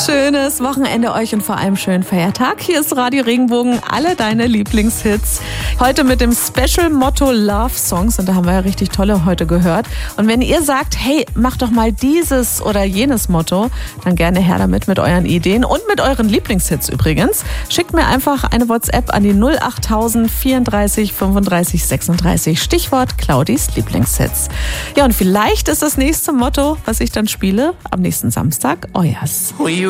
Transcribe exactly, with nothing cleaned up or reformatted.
Schönes Wochenende euch und vor allem schönen Feiertag. Hier ist Radio Regenbogen, alle deine Lieblingshits. Heute mit dem Special-Motto Love Songs und da haben wir ja richtig tolle heute gehört. Und wenn ihr sagt, hey, mach doch mal dieses oder jenes Motto, dann gerne her damit mit euren Ideen und mit euren Lieblingshits übrigens. Schickt mir einfach eine WhatsApp an die null achttausend vierunddreißig fünfunddreißig sechsunddreißig. Stichwort Claudis Lieblingshits. Ja, und vielleicht ist das nächste Motto, was ich dann spiele, am nächsten Samstag, euers.